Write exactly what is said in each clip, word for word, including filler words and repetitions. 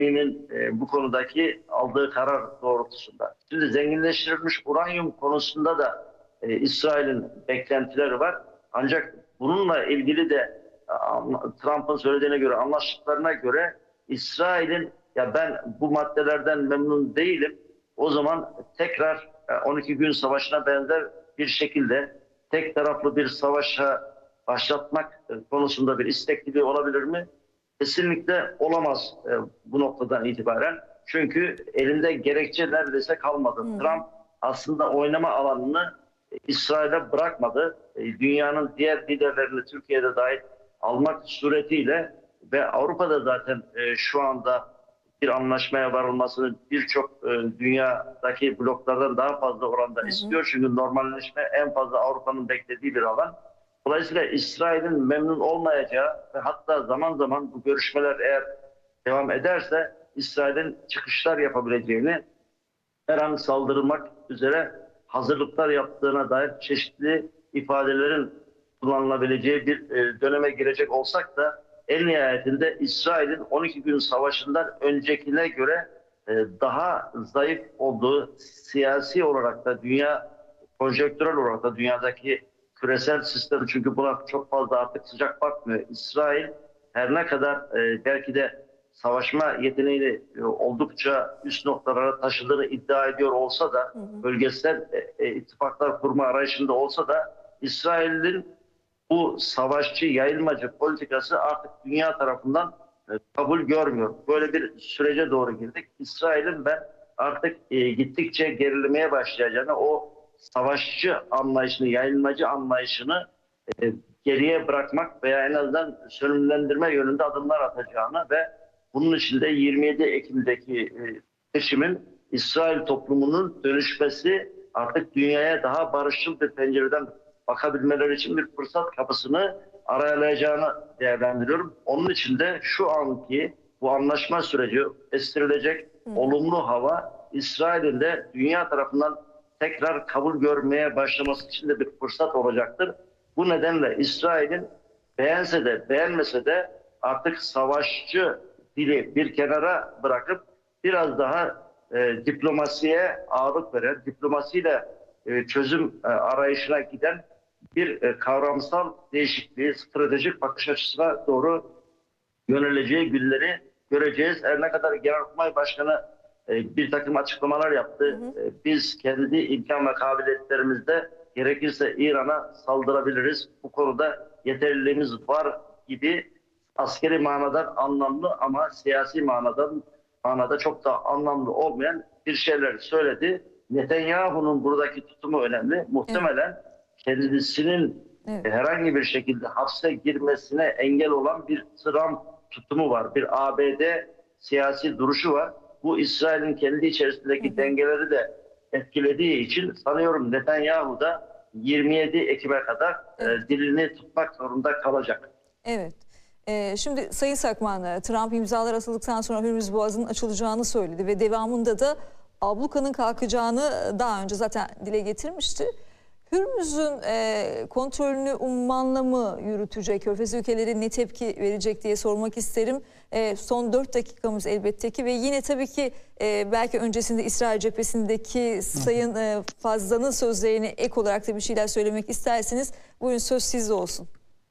Birliği'nin e, bu konudaki aldığı karar doğrultusunda. Şimdi zenginleştirilmiş uranyum konusunda da e, İsrail'in beklentileri var. Ancak bununla ilgili de Trump'ın söylediğine göre, anlaştıklarına göre İsrail'in ya ben bu maddelerden memnun değilim, o zaman tekrar on iki gün savaşına benzer bir şekilde tek taraflı bir savaşa başlatmak konusunda bir istekliliği olabilir mi? Kesinlikle olamaz e, bu noktadan itibaren. Çünkü elinde gerekçe neredeyse kalmadı. Hmm. Trump aslında oynama alanını e, İsrail'e bırakmadı. E, dünyanın diğer liderlerini Türkiye'de dahil almak suretiyle ve Avrupa'da zaten e, şu anda bir anlaşmaya varılmasını birçok e, dünyadaki bloklardan daha fazla oranda Hı hı. istiyor. Çünkü normalleşme en fazla Avrupa'nın beklediği bir alan. Dolayısıyla İsrail'in memnun olmayacağı ve hatta zaman zaman bu görüşmeler eğer devam ederse İsrail'in çıkışlar yapabileceğini, her an saldırmak üzere hazırlıklar yaptığına dair çeşitli ifadelerin kullanılabileceği bir e, döneme girecek olsak da en nihayetinde İsrail'in on iki gün savaşından öncekine göre e, daha zayıf olduğu, siyasi olarak da dünya, konjonktürel olarak da dünyadaki küresel sistem, çünkü buna çok fazla artık sıcak bakmıyor. İsrail her ne kadar e, belki de savaşma yeteneğini e, oldukça üst noktalara taşıdığını iddia ediyor olsa da, hı hı. bölgesel e, e, ittifaklar kurma arayışında olsa da İsrail'in bu savaşçı, yayılmacı politikası artık dünya tarafından e, kabul görmüyor. Böyle bir sürece doğru girdik. İsrail'in ben artık e, gittikçe gerilemeye başlayacağını, o savaşçı anlayışını, yayılmacı anlayışını e, geriye bırakmak veya en azından sönümlendirme yönünde adımlar atacağını ve bunun için de yirmi yedi Ekim'deki e, seçimin İsrail toplumunun dönüşmesi, artık dünyaya daha barışçıl bir pencereden bakabilmeleri için bir fırsat kapısını arayalayacağını değerlendiriyorum. Onun için de şu anki bu anlaşma süreci, estirilecek Hı. olumlu hava İsrail'in de dünya tarafından tekrar kabul görmeye başlaması için de bir fırsat olacaktır. Bu nedenle İsrail'in beğense de beğenmese de artık savaşçı dili bir kenara bırakıp biraz daha e, diplomasiye ağırlık veren, diplomasiyle e, çözüm e, arayışına giden bir e, kavramsal değişikliği, stratejik bakış açısına doğru yöneleceği günleri göreceğiz. Her ne kadar Genelkurmay Başkanı e, bir takım açıklamalar yaptı. Hı hı. E, biz kendi imkan ve kabiliyetlerimizde gerekirse İran'a saldırabiliriz, bu konuda yeterliliğimiz var gibi askeri manadan anlamlı ama siyasi manadan manada çok da anlamlı olmayan bir şeyler söyledi. Netanyahu'nun buradaki tutumu önemli. Muhtemelen kendisinin Evet. herhangi bir şekilde hapse girmesine engel olan bir Trump tutumu var. Bir A B D siyasi duruşu var. Bu İsrail'in kendi içerisindeki Hı hı. dengeleri de etkilediği için sanıyorum Netanyahu da yirmi yedi Ekim'e kadar Evet. e, dilini tutmak zorunda kalacak. Evet. Ee, şimdi Sayın Sakman, Trump imzalar atıldıktan sonra Hürmüz Boğazı'nın açılacağını söyledi ve devamında da ablukanın kalkacağını daha önce zaten dile getirmişti. Hürmüz'ün e, kontrolünü ummanla mı yürütecek? Körfez ülkeleri ne tepki verecek diye sormak isterim. E, son dört dakikamız elbette ki ve yine tabii ki e, belki öncesinde İsrail cephesindeki Sayın e, Fazla'nın sözlerine ek olarak da bir şeyler söylemek isterseniz buyurun, söz sizde olsun.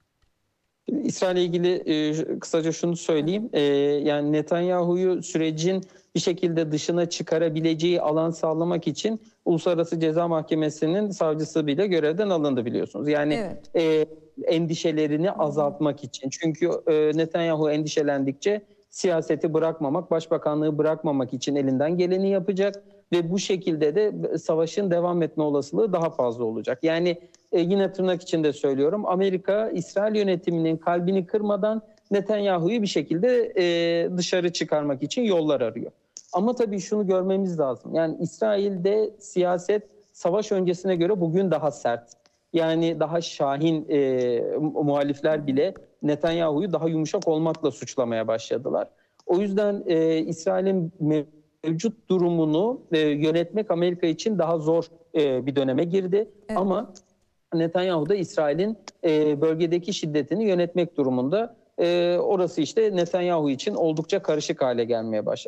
İsrail'le ilgili e, kısaca şunu söyleyeyim. E, yani Netanyahu'yu sürecin bir şekilde dışına çıkarabileceği alan sağlamak için Uluslararası Ceza Mahkemesi'nin savcısı bile görevden alındı, biliyorsunuz. Yani Evet. e, endişelerini azaltmak için. Çünkü e, Netanyahu endişelendikçe siyaseti bırakmamak, başbakanlığı bırakmamak için elinden geleni yapacak ve bu şekilde de savaşın devam etme olasılığı daha fazla olacak. Yani e, yine tırnak içinde söylüyorum, Amerika İsrail yönetiminin kalbini kırmadan Netanyahu'yu bir şekilde e, dışarı çıkarmak için yollar arıyor. Ama tabii şunu görmemiz lazım. Yani İsrail'de siyaset savaş öncesine göre bugün daha sert. Yani daha şahin e, muhalifler bile Netanyahu'yu daha yumuşak olmakla suçlamaya başladılar. O yüzden e, İsrail'in mevcut durumunu e, yönetmek Amerika için daha zor e, bir döneme girdi. Evet. Ama Netanyahu da İsrail'in e, bölgedeki şiddetini yönetmek durumunda. E, orası işte Netanyahu için oldukça karışık hale gelmeye başladı.